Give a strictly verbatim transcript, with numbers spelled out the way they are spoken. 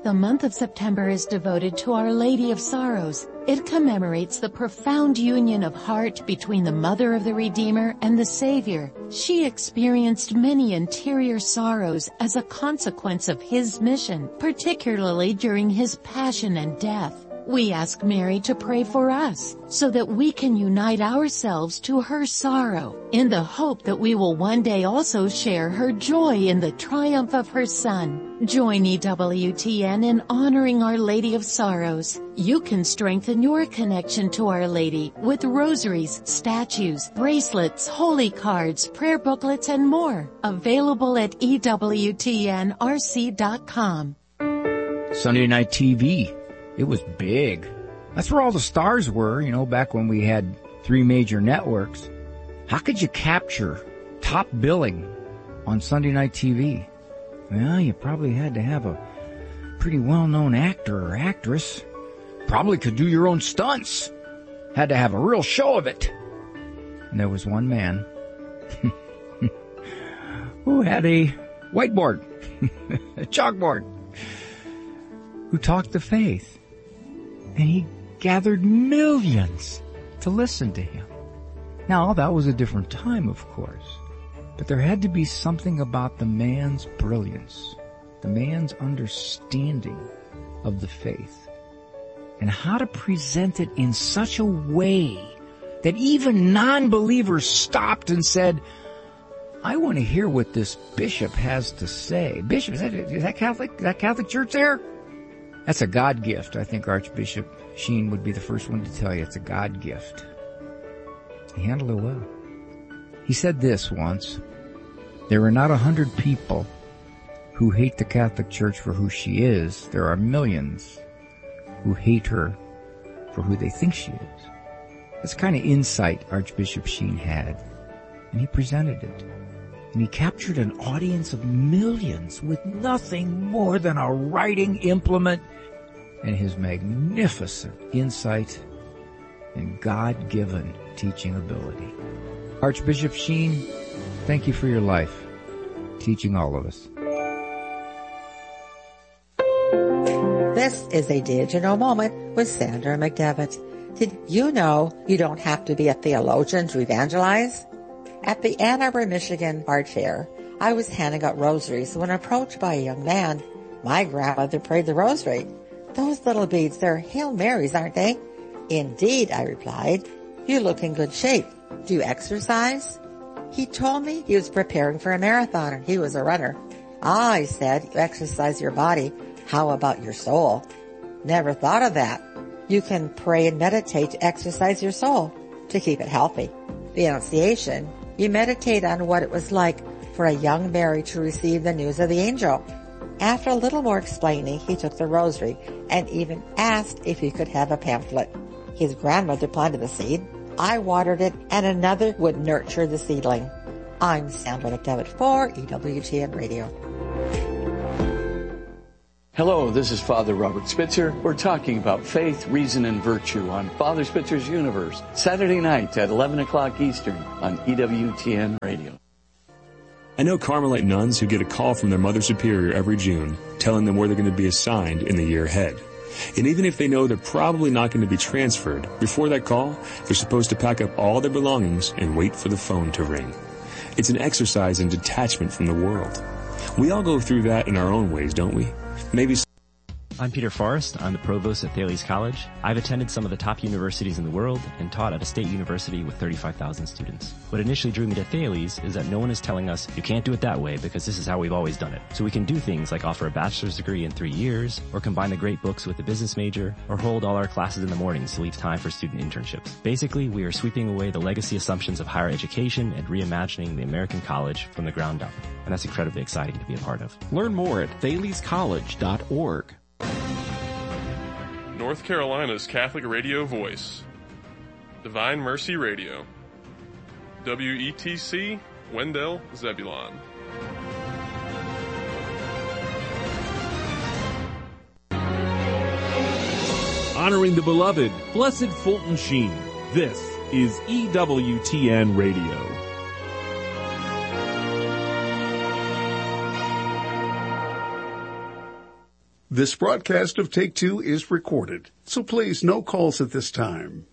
the month of September is devoted to Our Lady of Sorrows. It commemorates the profound union of heart between the Mother of the Redeemer and the Savior. She experienced many interior sorrows as a consequence of His mission, particularly during His passion and death. We ask Mary to pray for us, so that we can unite ourselves to her sorrow, in the hope that we will one day also share her joy in the triumph of her Son. Join E W T N in honoring Our Lady of Sorrows. You can strengthen your connection to Our Lady with rosaries, statues, bracelets, holy cards, prayer booklets, and more. Available at E W T N R C dot com. Sunday Night T V. It was big. That's where all the stars were, you know, back when we had three major networks. How could you capture top billing on Sunday Night T V? Well, you probably had to have a pretty well-known actor or actress. Probably could do your own stunts. Had to have a real show of it. And there was one man who had a whiteboard, a chalkboard, who talked the faith. And he gathered millions to listen to him. Now, that was a different time, of course. But there had to be something about the man's brilliance, the man's understanding of the faith, and how to present it in such a way that even non-believers stopped and said, I want to hear what this bishop has to say. Bishop, is that, is that Catholic? Is that Catholic church there? That's a God gift. I think Archbishop Sheen would be the first one to tell you it's a God gift. He handled it well. He said this once, there are not a hundred people who hate the Catholic Church for who she is. There are millions who hate her for who they think she is. That's the kind of insight Archbishop Sheen had. And he presented it. And he captured an audience of millions with nothing more than a writing implement and his magnificent insight and God-given teaching ability. Archbishop Sheen, thank you for your life, teaching all of us. This is a Did You Know moment with Sandra McDevitt. Did you know you don't have to be a theologian to evangelize? At the Ann Arbor, Michigan Art Fair, I was handing out rosaries when approached by a young man. My grandmother prayed the rosary. Those little beads, they're Hail Marys, aren't they? Indeed, I replied. You look in good shape. Do you exercise? He told me he was preparing for a marathon and he was a runner. Ah, I said, you exercise your body. How about your soul? Never thought of that. You can pray and meditate to exercise your soul, to keep it healthy. The Annunciation, you meditate on what it was like for a young Mary to receive the news of the angel. After a little more explaining, he took the rosary and even asked if he could have a pamphlet. His grandmother planted the seed, I watered it, and another would nurture the seedling. I'm Sandra McDevitt for E W T N Radio. Hello, this is Father Robert Spitzer. We're talking about faith, reason, and virtue on Father Spitzer's Universe, Saturday night at eleven o'clock Eastern on E W T N Radio. I know Carmelite nuns who get a call from their Mother Superior every June telling them where they're going to be assigned in the year ahead. And even if they know they're probably not going to be transferred, before that call, they're supposed to pack up all their belongings and wait for the phone to ring. It's an exercise in detachment from the world. We all go through that in our own ways, don't we? Maybe. I'm Peter Forrest. I'm the provost at Thales College. I've attended some of the top universities in the world and taught at a state university with thirty-five thousand students. What initially drew me to Thales is that no one is telling us you can't do it that way because this is how we've always done it. So we can do things like offer a bachelor's degree in three years, or combine the great books with a business major, or hold all our classes in the mornings to leave time for student internships. Basically, we are sweeping away the legacy assumptions of higher education and reimagining the American college from the ground up. And that's incredibly exciting to be a part of. Learn more at thales college dot org. North Carolina's Catholic radio voice, Divine Mercy Radio, W E T C, Wendell, Zebulon. Honoring the beloved, Blessed Fulton Sheen. This is E W T N Radio. This broadcast of Take Two is recorded, so please no calls at this time.